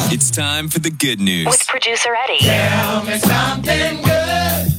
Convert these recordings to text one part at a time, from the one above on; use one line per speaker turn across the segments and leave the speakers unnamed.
It's time for the good news.
With producer Eddie.
Tell me something good.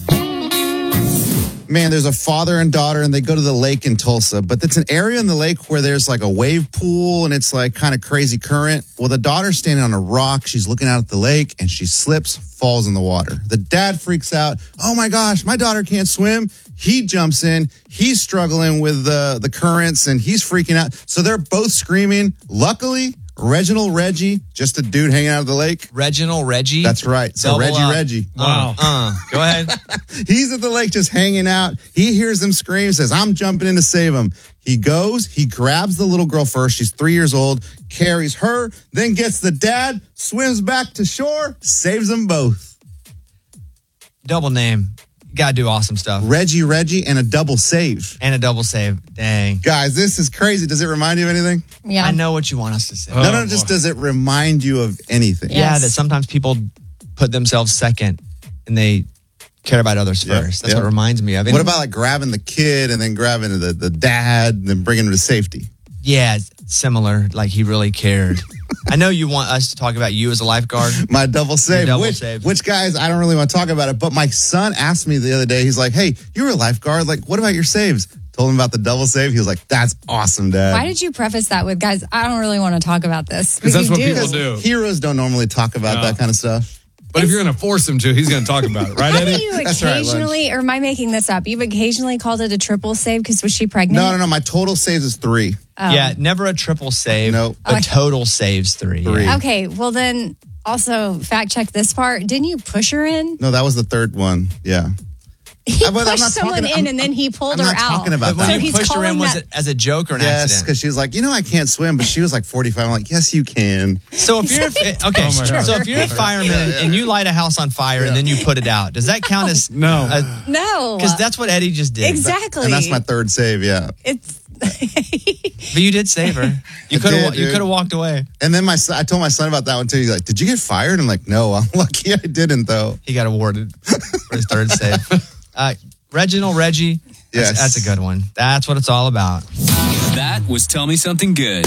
Man, there's a father and daughter, and they go to the lake in Tulsa. But it's an area in the lake where there's like a wave pool, and it's like kind of crazy current. Well, the daughter's standing on a rock. She's looking out at the lake, and she slips, falls in the water. The dad freaks out. Oh, my gosh, my daughter can't swim. He jumps in. He's struggling with the currents, and he's freaking out. So they're both screaming. Luckily, Reginald Reggie, just a dude hanging out of the lake.
Reginald Reggie?
That's right. So Reggie.
Wow. Go ahead.
He's at the lake just hanging out. He hears them scream, says, I'm jumping in to save him. He goes, he grabs the little girl first. She's 3 years old, carries her, then gets the dad, swims back to shore, saves them both.
Double name. Gotta do awesome stuff.
Reggie, and a double save.
And a double save. Dang.
Guys, this is crazy. Does it remind you of anything?
Yeah.
I know what you want us to say.
No, just does it remind you of anything?
Yeah,
Yes.
that sometimes people put themselves second and they care about others first. That's what it reminds me of.
What about like grabbing the kid and then grabbing the dad and then bringing him to safety?
Yeah, it's similar. Like he really cared. I know you want us to talk about you as a lifeguard.
My double save.
Your double save.
Which, guys, I don't really want to talk about it, but my son asked me the other day, he's like, hey, you were a lifeguard. Like, what about your saves? Told him about the double save. He was like, that's awesome, Dad.
Why did you preface that with, guys, I don't really want to talk about this?
Because that's
We
what
do.
people do.
Heroes don't normally talk about that kind of stuff.
But if you're going to force him to, he's going to talk about it, right, Eddie?
Haven't you
That's right,
occasionally, or am I making this up? You've occasionally called it a triple save because was she pregnant?
No. My total saves is 3.
Oh.
Yeah, never a triple save.
Nope.
A total saves 3.
3.
Yeah.
Okay, well then, also fact check this part. Didn't you push her in?
No, that was the third one. Yeah.
He
But I'm
pushed
not
someone
talking-
in and then he pulled
I'm
her
not
out.
talking about
But when
that.
So
you
he's
pushed her in,
calling
was
that-
it as a joke or an
Yes,
accident?
because she was like, I can't swim, but she was like 45. I'm like, yes, you can.
So if you're okay,
Oh my God.
so if you're a fireman and you light a house on fire and then you put it out, does that count as
No.
No.
Because that's what Eddie just did.
Exactly.
And that's my third save, yeah.
It's
But you did save her. You
I
could have.
did,
You
dude.
could have walked away.
And then I told my son about that one too. He's like, did you get fired? I'm like, no, I'm lucky I didn't though.
He got awarded for his third save. Reginald Reggie.
Yes.
That's a good one. That's what it's all about.
That was Tell Me Something Good.